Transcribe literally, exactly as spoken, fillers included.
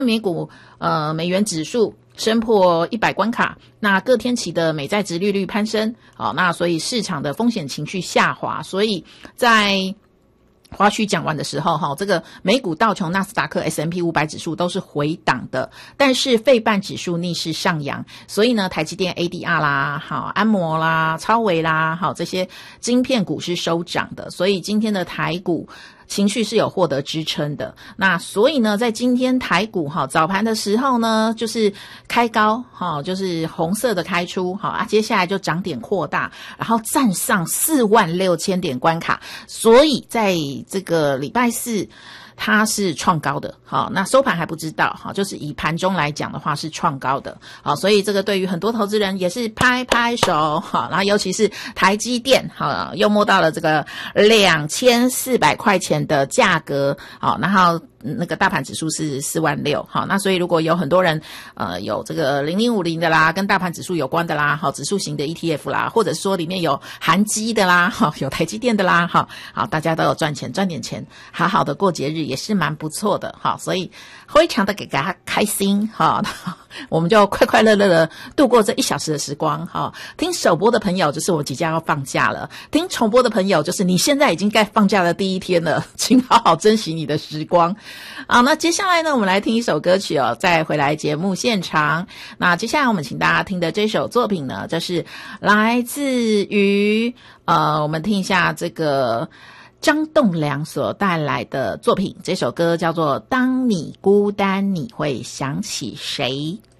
美股呃美元指数升破一百关卡，那各天期的美债殖利率攀升，好，那所以市场的风险情绪下滑，所以在花絮讲完的时候，哈，这个美股道琼、纳斯达克、S and P 五百 指数都是回档的，但是费半指数逆势上扬，所以呢，台积电 A D R 啦，好，安摩啦、超微啦，好，这些晶片股是收涨的，所以今天的台股情绪是有获得支撑的。那所以呢，在今天台股哈早盘的时候呢，就是开高哈，就是红色的开出，好啊，接下来就涨点扩大，然后站上四万六千点关卡，所以在这个礼拜四它是创高的，好，那收盘还不知道，好，就是以盘中来讲的话是创高的，好，所以这个对于很多投资人也是拍拍手，好，然后尤其是台积电，好，又摸到了这个两千四百块钱的价格，好，然后那个大盘指数是四万六，好，那所以如果有很多人呃有这个零零五零的啦，跟大盘指数有关的啦，好，指数型的 E T F 啦，或者说里面有韩基的啦，好，有台积电的啦，好，好，大家都有赚钱，赚点钱，好好的过节日也是蛮不错的，好，所以非常的给大家开心，好，我们就快快乐乐的度过这一小时的时光，好，听首播的朋友就是我即将要放假了，听重播的朋友就是你现在已经该放假的第一天了，请好好珍惜你的时光。好，那接下来呢，我们来听一首歌曲哦，再回来节目现场。那接下来我们请大家听的这首作品呢，这是来自于呃，我们听一下这个张栋梁所带来的作品，这首歌叫做《当你孤单你会想起谁》。